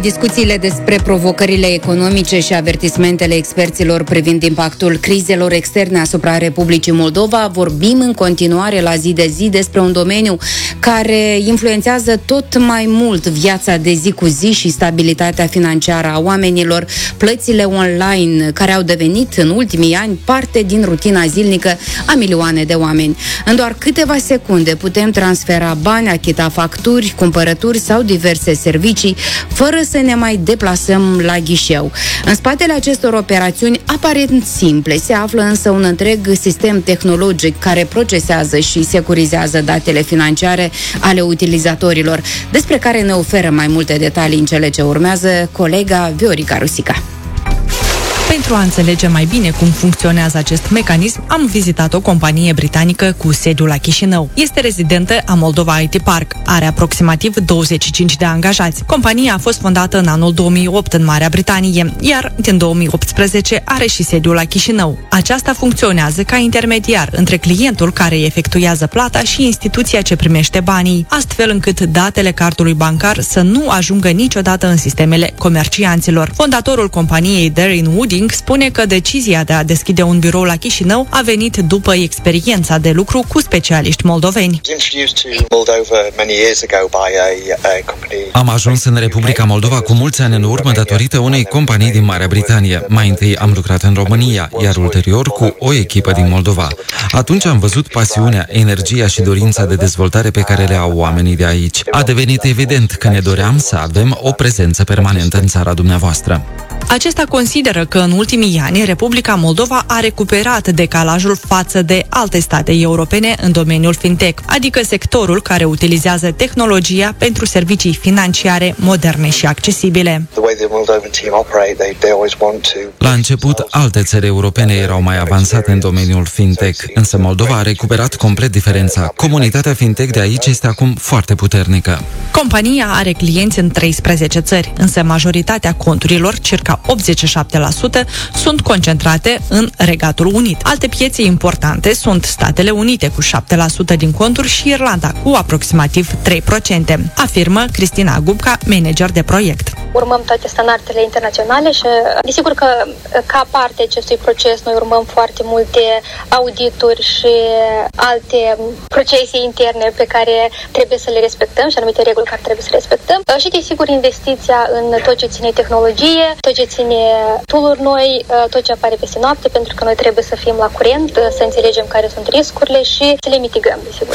Discuțiile despre provocările economice și avertismentele experților privind impactul crizelor externe asupra Republicii Moldova. Vorbim în continuare la zi de zi despre un domeniu care influențează tot mai mult viața de zi cu zi și stabilitatea financiară a oamenilor, plățile online care au devenit în ultimii ani parte din rutina zilnică a milioane de oameni. În doar câteva secunde putem transfera bani, achita facturi, cumpărături sau diverse servicii, fără să ne mai deplasăm la ghișeu. În spatele acestor operațiuni aparent simple se află însă un întreg sistem tehnologic care procesează și securizează datele financiare ale utilizatorilor, despre care ne oferă mai multe detalii în cele ce urmează colega Viorica Rusica. Pentru a înțelege mai bine cum funcționează acest mecanism, am vizitat o companie britanică cu sediul la Chișinău. Este rezidentă a Moldova IT Park. Are aproximativ 25 de angajați. Compania a fost fondată în anul 2008 în Marea Britanie, iar din 2018 are și sediul la Chișinău. Aceasta funcționează ca intermediar între clientul care efectuează plata și instituția ce primește banii, astfel încât datele cardului bancar să nu ajungă niciodată în sistemele comercianților. Fondatorul companiei, Darren Wooding, spune că decizia de a deschide un birou la Chișinău a venit după experiența de lucru cu specialiști moldoveni. Am ajuns în Republica Moldova cu mulți ani în urmă datorită unei companii din Marea Britanie. Mai întâi am lucrat în România, iar ulterior cu o echipă din Moldova. Atunci am văzut pasiunea, energia și dorința de dezvoltare pe care le au oamenii de aici. A devenit evident că ne doream să avem o prezență permanentă în țara dumneavoastră. Acesta consideră că în ultimii ani Republica Moldova a recuperat decalajul față de alte state europene în domeniul fintech, adică sectorul care utilizează tehnologia pentru servicii financiare moderne și accesibile. La început, alte țări europene erau mai avansate în domeniul fintech, însă Moldova a recuperat complet diferența. Comunitatea fintech de aici este acum foarte puternică. Compania are clienți în 13 țări, însă majoritatea conturilor, circa 87%, sunt concentrate în Regatul Unit. Alte piețe importante sunt Statele Unite cu 7% din conturi și Irlanda cu aproximativ 3%, afirmă Cristina Gubca, manager de proiect. Urmăm toate standardele internaționale și desigur că ca parte acestui proces noi urmăm foarte multe audituri și alte procese interne pe care trebuie să le respectăm și anumite reguli care trebuie să respectăm și desigur investiția în tot ce ține tehnologie, tot ce ține tool-uri noi, tot ce apare peste noapte, pentru că noi trebuie să fim la curent, să înțelegem care sunt riscurile și să le mitigăm, desigur.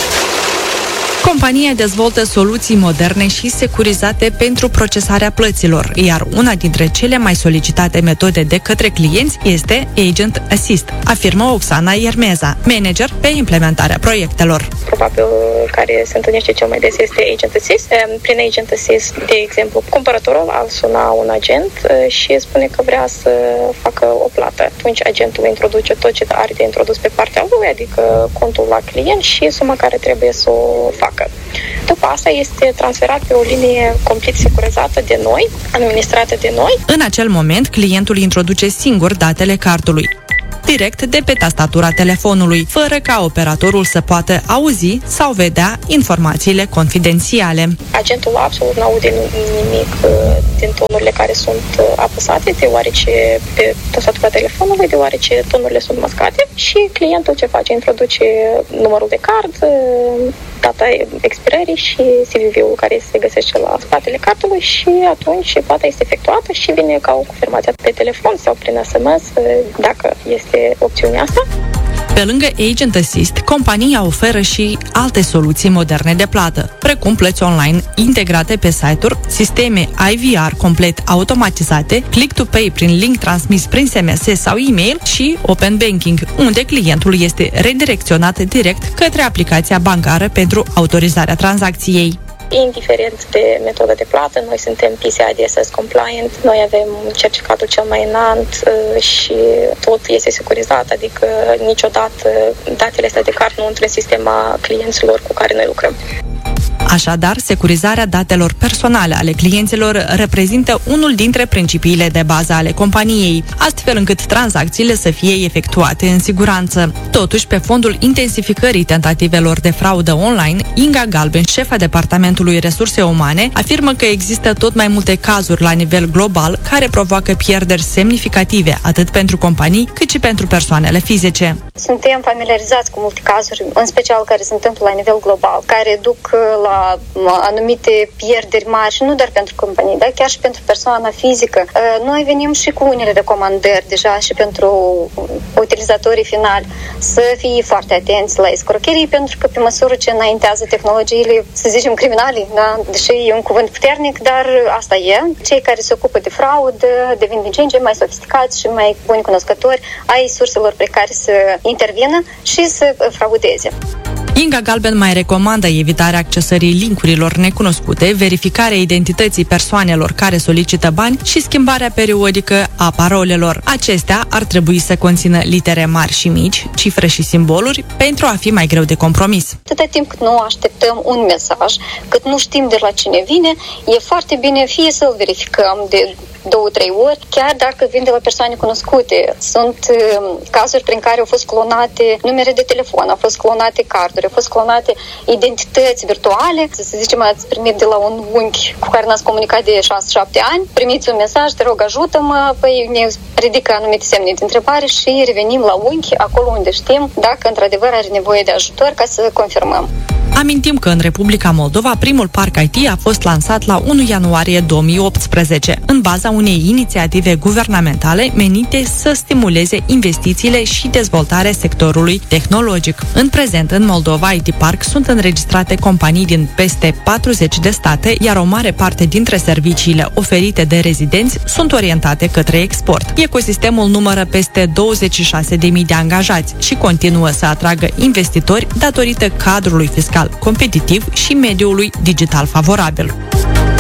Compania dezvoltă soluții moderne și securizate pentru procesarea plăților, iar una dintre cele mai solicitate metode de către clienți este Agent Assist, afirmă Oksana Iermeza, manager pe implementarea proiectelor. Probabil care se întâlnește cel mai des este Agent Assist. Prin Agent Assist, de exemplu, cumpărătorul ar suna un agent și spune că vrea să facă o plată. Atunci agentul introduce tot ce are de introdus pe partea lui, adică contul la client și suma care trebuie să o facă. După asta este transferat pe o linie complet securizată de noi, administrată de noi. În acel moment, clientul introduce singur datele cardului, direct de pe tastatura telefonului, fără ca operatorul să poată auzi sau vedea informațiile confidențiale. Agentul absolut n-aude nimic din tonurile care sunt apăsate, deoarece pe tastatura telefonului, deoarece tonurile sunt mascate și clientul ce face? Introduce numărul de card, data expirării și CVV-ul care se găsește la spatele cardului și atunci plata este efectuată și vine ca o confirmație pe telefon sau prin SMS, dacă este opțiunea asta. Pe lângă Agent Assist, compania oferă și alte soluții moderne de plată, precum plăți online integrate pe site-uri, sisteme IVR complet automatizate, click-to-pay prin link transmis prin SMS sau e-mail și Open Banking, unde clientul este redirecționat direct către aplicația bancară pentru autorizarea tranzacției. Indiferent de metoda de plată, noi suntem PCI DSS compliant, noi avem certificatul cel mai înalt și tot este securizat, adică niciodată datele astea de card nu intră în sistema clienților cu care noi lucrăm. Așadar, securizarea datelor personale ale clienților reprezintă unul dintre principiile de bază ale companiei, astfel încât tranzacțiile să fie efectuate în siguranță. Totuși, pe fondul intensificării tentativelor de fraudă online, Inga Galben, șefa Departamentului Resurse Umane, afirmă că există tot mai multe cazuri la nivel global care provoacă pierderi semnificative atât pentru companii cât și pentru persoanele fizice. Suntem familiarizați cu multe cazuri, în special care se întâmplă la nivel global, care duc la anumite pierderi mari și nu doar pentru companii, dar chiar și pentru persoana fizică. Noi venim și cu unele recomandări deja și pentru utilizatorii finali să fie foarte atenți la escrocherii, pentru că pe măsură ce înaintează tehnologiile, să zicem criminali, da? Deși e un cuvânt puternic, dar asta e. Cei care se ocupă de fraudă devin din ce în ce mai sofisticați și mai buni cunoscători ai surselor prin care să intervină și să fraudeze. Inga Galben mai recomandă evitarea accesării linkurilor necunoscute, verificarea identității persoanelor care solicită bani și schimbarea periodică a parolelor. Acestea ar trebui să conțină litere mari și mici, cifre și simboluri, pentru a fi mai greu de compromis. Atâta timp cât nu așteptăm un mesaj, cât nu știm de la cine vine, e foarte bine fie să-l verificăm de 2-3 ori, chiar dacă vin de la persoane cunoscute. Sunt cazuri prin care au fost clonate numere de telefon, au fost clonate carduri, au fost clonate identități virtuale. Să zicem, ați primit de la un unchi cu care n-ați comunicat de 6-7 ani, primiți un mesaj, te rog, ajută-mă, păi ne ridică anumite semne de întrebare și revenim la unchi, acolo unde știm dacă într-adevăr are nevoie de ajutor, ca să confirmăm. Amintim că în Republica Moldova primul parc IT a fost lansat la 1 ianuarie 2018, în baza unei inițiative guvernamentale menite să stimuleze investițiile și dezvoltarea sectorului tehnologic. În prezent, în Moldova IT Park sunt înregistrate companii din peste 40 de state, iar o mare parte dintre serviciile oferite de rezidenți sunt orientate către export. Ecosistemul numără peste 26.000 de angajați și continuă să atragă investitori datorită cadrului fiscal competitiv și mediului digital favorabil.